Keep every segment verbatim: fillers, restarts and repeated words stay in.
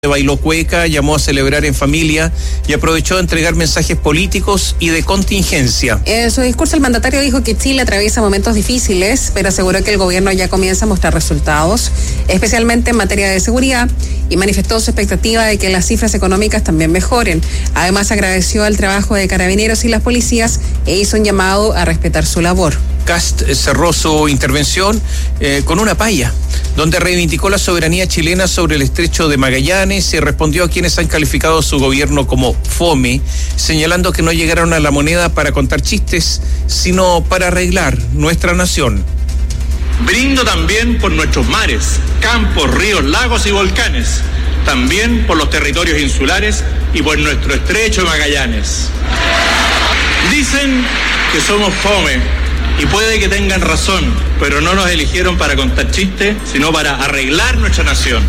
bailó cueca, llamó a celebrar en familia y aprovechó de entregar mensajes políticos y de contingencia. En su discurso el mandatario dijo que Chile atraviesa momentos difíciles, pero aseguró que el gobierno ya comienza a mostrar resultados, especialmente en materia de seguridad, y manifestó su expectativa de que las cifras económicas también mejoren. Además agradeció el trabajo de carabineros y las policías e hizo un llamado a respetar su labor. Kast cerró su intervención eh, con una paya, donde reivindicó la soberanía chilena sobre el estrecho de Magallanes y respondió a quienes han calificado a su gobierno como fome, señalando que no llegaron a la moneda para contar chistes, sino para arreglar nuestra nación. Brindo también por nuestros mares, campos, ríos, lagos y volcanes, también por los territorios insulares y por nuestro estrecho de Magallanes. Dicen que somos fome. Y puede que tengan razón, pero no nos eligieron para contar chistes, sino para arreglar nuestra nación.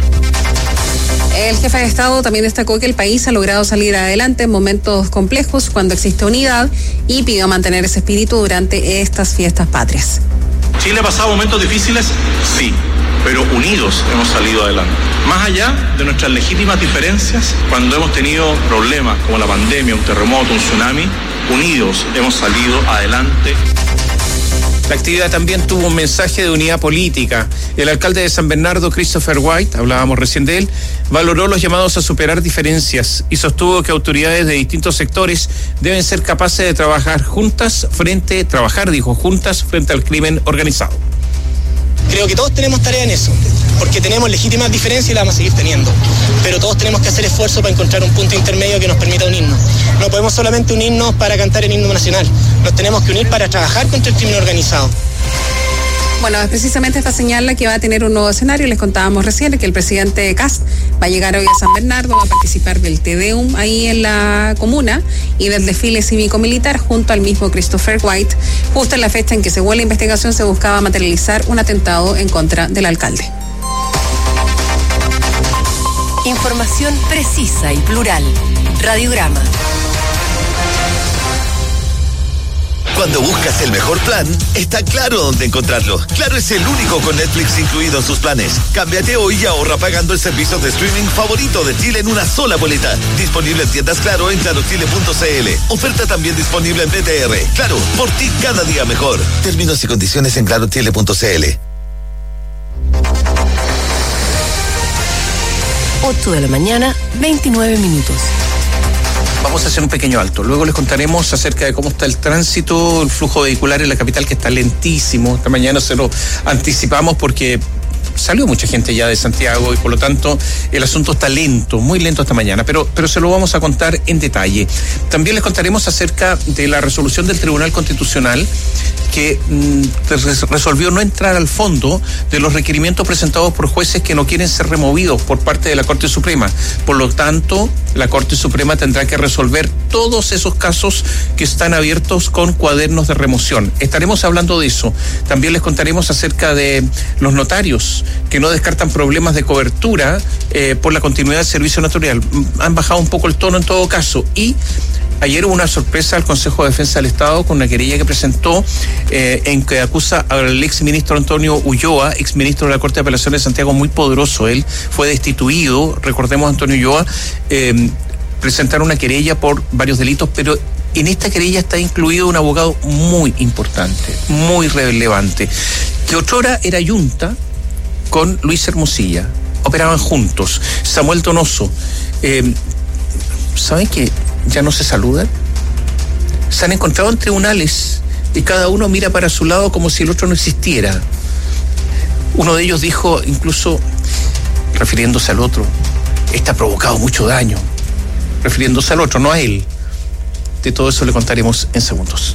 El jefe de Estado también destacó que el país ha logrado salir adelante en momentos complejos cuando existe unidad y pidió mantener ese espíritu durante estas fiestas patrias. ¿Chile ha pasado momentos difíciles? Sí, pero unidos hemos salido adelante. Más allá de nuestras legítimas diferencias, cuando hemos tenido problemas como la pandemia, un terremoto, un tsunami, unidos hemos salido adelante. La actividad también tuvo un mensaje de unidad política. El alcalde de San Bernardo, Christopher White, hablábamos recién de él, valoró los llamados a superar diferencias y sostuvo que autoridades de distintos sectores deben ser capaces de trabajar juntas frente, trabajar, dijo, juntas frente al crimen organizado. Creo que todos tenemos tarea en eso, porque tenemos legítimas diferencias y las vamos a seguir teniendo, pero todos tenemos que hacer esfuerzo para encontrar un punto intermedio que nos permita unirnos. No podemos solamente unirnos para cantar el himno nacional, nos tenemos que unir para trabajar contra el crimen organizado. Bueno, es precisamente esta señal la que va a tener un nuevo escenario. Les contábamos recién que el presidente Kast va a llegar hoy a San Bernardo, va a participar del Te Deum ahí en la comuna y del desfile cívico-militar junto al mismo Christopher White, justo en la fecha en que, según la investigación, se buscaba materializar un atentado en contra del alcalde. Información precisa y plural. Radiograma. Cuando buscas el mejor plan, está Claro dónde encontrarlo. Claro es el único con Netflix incluido en sus planes. Cámbiate hoy y ahorra pagando el servicio de streaming favorito de Chile en una sola boleta. Disponible en tiendas Claro en claro chile punto c l. Oferta también disponible en B T R. Claro, por ti cada día mejor. Términos y condiciones en claro chile punto c l. ocho de la mañana, veintinueve minutos. Vamos a hacer un pequeño alto. Luego les contaremos acerca de cómo está el tránsito, el flujo vehicular en la capital, que está lentísimo. Esta mañana se lo anticipamos porque salió mucha gente ya de Santiago y por lo tanto el asunto está lento, muy lento esta mañana, pero, pero se lo vamos a contar en detalle. También les contaremos acerca de la resolución del Tribunal Constitucional que mm, resolvió no entrar al fondo de los requerimientos presentados por jueces que no quieren ser removidos por parte de la Corte Suprema. Por lo tanto, la Corte Suprema tendrá que resolver todos esos casos que están abiertos con cuadernos de remoción. Estaremos hablando de eso. También les contaremos acerca de los notarios que no descartan problemas de cobertura eh, por la continuidad del servicio notarial. Han bajado un poco el tono en todo caso. Y ayer hubo una sorpresa al Consejo de Defensa del Estado con una querella que presentó eh, en que acusa al exministro Antonio Ulloa, exministro de la Corte de Apelaciones de Santiago, muy poderoso. Él fue destituido, recordemos, Antonio Ulloa, eh, presentaron una querella por varios delitos, pero en esta querella está incluido un abogado muy importante, muy relevante, que otrora era yunta con Luis Hermosilla, operaban juntos, Samuel Donoso. Eh, ¿Saben que ya no se saludan? Se han encontrado en tribunales y cada uno mira para su lado como si el otro no existiera. Uno de ellos dijo, incluso refiriéndose al otro, este ha provocado mucho daño, refiriéndose al otro, no a él. De todo eso le contaremos en segundos.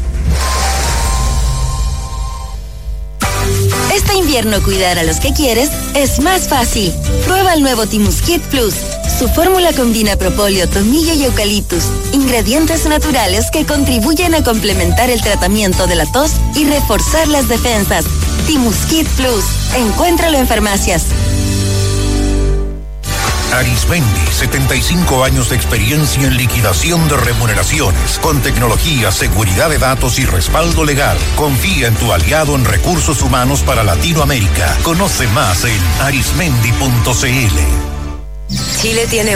Este invierno cuidar a los que quieres es más fácil. Prueba el nuevo Timuskit Plus. Su fórmula combina propóleo, tomillo y eucaliptus, ingredientes naturales que contribuyen a complementar el tratamiento de la tos y reforzar las defensas. Timuskit Plus. Encuéntralo en farmacias. Arismendi, setenta y cinco años de experiencia en liquidación de remuneraciones, con tecnología, seguridad de datos y respaldo legal. Confía en tu aliado en recursos humanos para Latinoamérica. Conoce más en arismendi punto c l. Chile tiene